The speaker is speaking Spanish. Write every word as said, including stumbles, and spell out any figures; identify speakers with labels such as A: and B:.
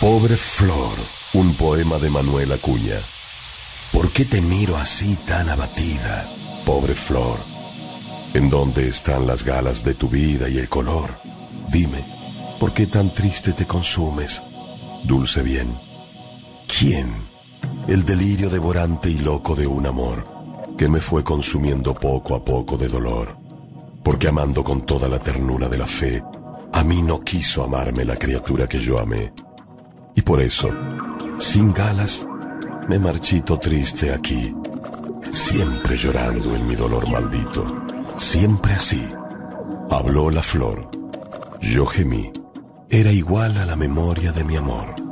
A: Pobre Flor, un poema de Manuel Acuña. ¿Por qué te miro así tan abatida, pobre Flor? ¿En dónde están las galas de tu vida y el color? Dime, ¿por qué tan triste te consumes? Dulce bien. ¿Quién? El delirio devorante y loco de un amor que me fue consumiendo poco a poco de dolor. Porque amando con toda la ternura de la fe, a mí no quiso amarme la criatura que yo amé. Y por eso, sin galas, me marchito triste aquí, siempre llorando en mi dolor maldito, siempre así. Habló la flor, yo gemí, era igual a la memoria de mi amor.